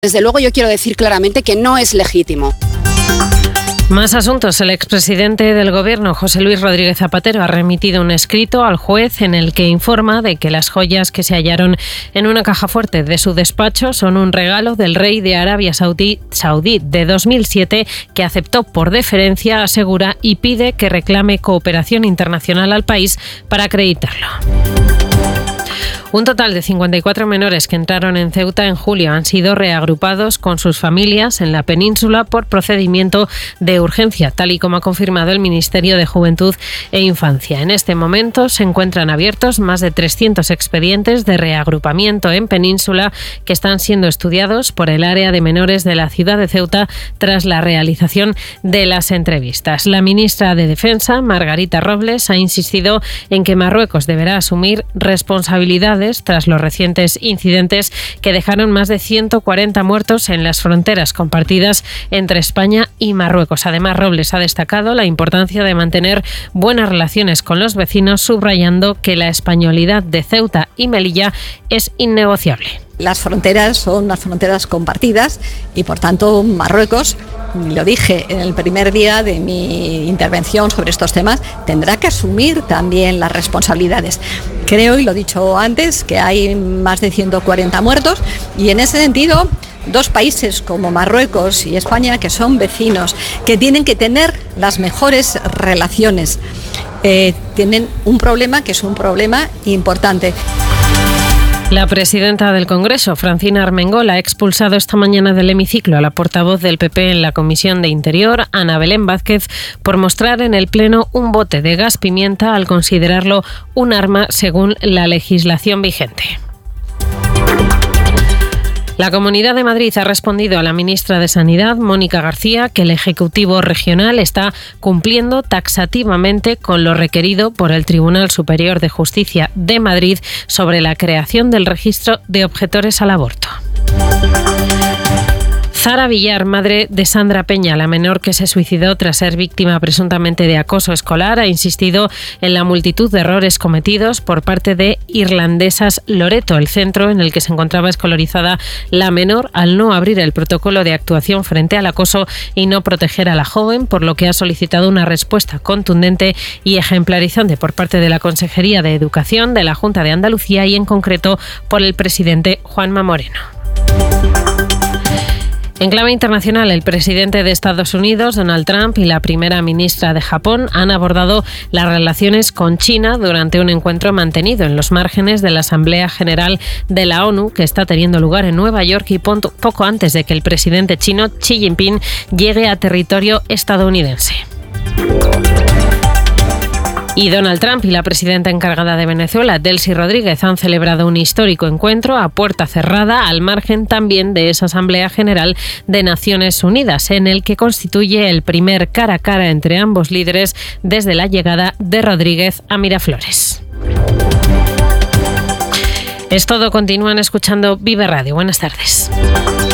Desde luego yo quiero decir claramente que no es legítimo. Más asuntos. El expresidente del Gobierno, José Luis Rodríguez Zapatero, ha remitido un escrito al juez en el que informa de que las joyas que se hallaron en una caja fuerte de su despacho son un regalo del rey de Arabia Saudí de 2007 que aceptó por deferencia, asegura, y pide que reclame cooperación internacional al país para acreditarlo. Un total de 54 menores que entraron en Ceuta en julio han sido reagrupados con sus familias en la península por procedimiento de urgencia, tal y como ha confirmado el Ministerio de Juventud e Infancia. En este momento se encuentran abiertos más de 300 expedientes de reagrupamiento en península que están siendo estudiados por el área de menores de la ciudad de Ceuta tras la realización de las entrevistas. La ministra de Defensa, Margarita Robles, ha insistido en que Marruecos deberá asumir responsabilidades tras los recientes incidentes que dejaron más de 140 muertos en las fronteras compartidas entre España y Marruecos. Además, Robles ha destacado la importancia de mantener buenas relaciones con los vecinos, subrayando que la españolidad de Ceuta y Melilla es innegociable. Las fronteras son unas fronteras compartidas y, por tanto, Marruecos, lo dije en el primer día de mi intervención sobre estos temas, tendrá que asumir también las responsabilidades. Creo, y lo he dicho antes, que hay más de 140 muertos y, en ese sentido, dos países como Marruecos y España, que son vecinos, que tienen que tener las mejores relaciones, tienen un problema que es un problema importante. La presidenta del Congreso, Francina Armengol, ha expulsado esta mañana del hemiciclo a la portavoz del PP en la Comisión de Interior, Ana Belén Vázquez, por mostrar en el Pleno un bote de gas pimienta al considerarlo un arma según la legislación vigente. La Comunidad de Madrid ha respondido a la ministra de Sanidad, Mónica García, que el Ejecutivo Regional está cumpliendo taxativamente con lo requerido por el Tribunal Superior de Justicia de Madrid sobre la creación del registro de objetores al aborto. Zara Villar, madre de Sandra Peña, la menor que se suicidó tras ser víctima presuntamente de acoso escolar, ha insistido en la multitud de errores cometidos por parte de Irlandesas Loreto, el centro en el que se encontraba escolarizada la menor, al no abrir el protocolo de actuación frente al acoso y no proteger a la joven, por lo que ha solicitado una respuesta contundente y ejemplarizante por parte de la Consejería de Educación de la Junta de Andalucía y, en concreto, por el presidente Juanma Moreno. En clave internacional, el presidente de Estados Unidos, Donald Trump, y la primera ministra de Japón han abordado las relaciones con China durante un encuentro mantenido en los márgenes de la Asamblea General de la ONU, que está teniendo lugar en Nueva York y poco antes de que el presidente chino Xi Jinping llegue a territorio estadounidense. Y Donald Trump y la presidenta encargada de Venezuela, Delcy Rodríguez, han celebrado un histórico encuentro a puerta cerrada al margen también de esa Asamblea General de Naciones Unidas, en el que constituye el primer cara a cara entre ambos líderes desde la llegada de Rodríguez a Miraflores. Es todo, continúan escuchando Vive Radio. Buenas tardes.